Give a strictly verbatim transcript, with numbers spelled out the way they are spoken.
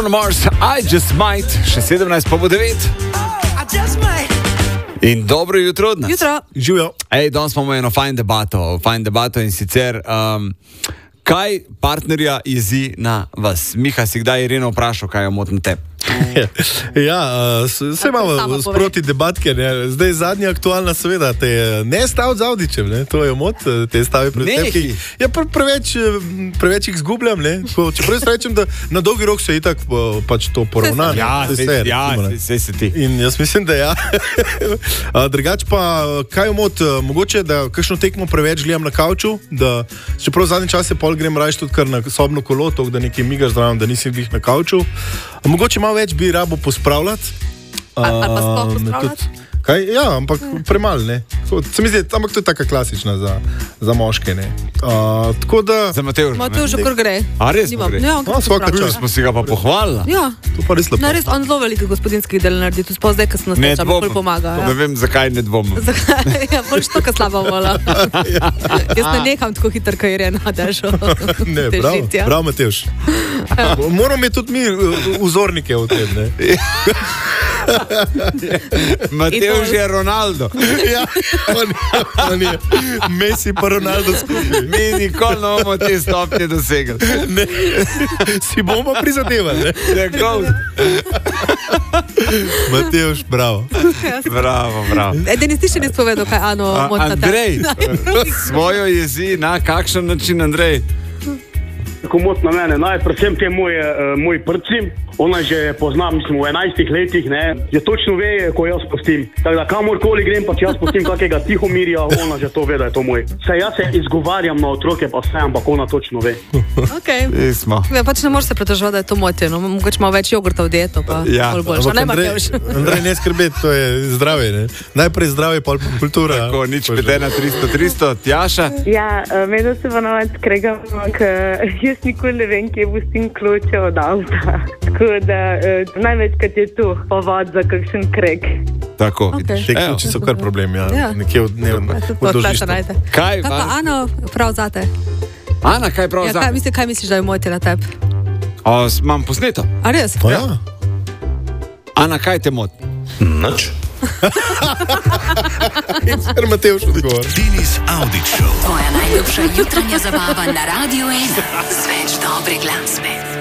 Bruno Mars, I Just Might, še sedemnajst pa bo devet. In dobro jutro od nas. Jutro. Živijo. Ej, danes imamo eno fajn debato, fajn debato in sicer, um, kaj partnerja jezi na vas? Miha, si kdaj Ireno vprašal, kaj jo moti na tebi? Ja, vse imamo sproti debatke, ne? Zdaj zadnja aktualna seveda, te ne stav z Audičem, ne? To je mot, te stavi predstavki. Ja, pre, preveč, preveč jih zgubljam, ne? Čeprav jaz rečem, da na dolgi rok se itak pač to poravna. Ja, se, ja, se se ti. In jaz mislim, da ja. Drugač pa, kaj je mot, mogoče, da kakšno tekmo preveč gledam na kavču, da čeprav zadnji čas je pol grem rajš tudi kar na sobno kolo, tok, da nekaj migaš zraven, da nisi glih na kavču. Mogoče malo več bi rabo pospravljati. Ali pa sploh pospravljati? Kaj? Ja, ampak premalo, ne. Se mi zdi, ampak to je taka klasična za, za moške, ne. Uh, tako da... Za Matevža, ne? Matevža, kar gre. A res mu gre? Ja, no, svaka čas. Smo si ga pa pohvalila. Ja. To pa res lepo. Na res, on zelo veliko gospodinskih del naredi, tudi sploh zdaj, ko se nas toča, mi bolj pomaga. Ja. Ne vem, zakaj ne dvomim. Zakaj? Ja, bolj što, ka slaba vola. Ja. Jaz ne nekam tako hitro, kaj je Irena, daš. Ne, bravo, bravo Matevž. Moramo imeti tudi mi vzornike v tem, ne. Matevž je Ronaldo. Ja, on, on je Messi pa Ronaldo skupaj. Mi nikoli ne bomo te stopnje dosegli. Ne, si bomo prizadevali, ne? Tako. Matevž, bravo. Bravo, bravo. E, Denis, ti še nisi povedal, kaj Ano moti na tebi. Andrej, svojo jezi na kakšen način, Andrej? Tako mot na mene, naj predvsem te moje, uh, moj prcim, ona že pozna, mislim, v enajstih letih, ne, že točno ve, ko jaz pustim. Tako da kamorkoli grem, pa če jaz pustim kakega Tihomirja, ona že to ve, da je to moj. Saj jaz se izgovarjam na otroke, pa vse, ampak ona točno ve. Okej. Ja, pač ne moreš se pretoževati, da je to motje, no, mogoče malo več jogurta v dieto, pa ja. Bolj boljša. Ne, Matevž. Andrej, ne skrbeti, to je zdravje, ne. Najprej zdravje, pol kultura. Tako, nič pet ena tristo tristo, Tjaša. Ja, medno se pa navad skregamo, ker jaz nikoli ne vem, kje pustim kloče od avta. Tako da eh, največkrat je tu povod za kakšen kreg. Tako. Okay. Te kloči so kar problem, ja. Ja. Nekje v dnevno. Kaj, kaj pa Ano, prav zate? Ana, kaj prav ja, zate? Kaj, misli, kaj misliš, da je moti na tebi? O, imam posneto. A res? Pa ja. Ana, kaj te moti? Nič. In ser Matevž odgovor. Denis Audić Show. Tvoja najljubša jutranja zabava na Radio ena. Z več dobre glasbe.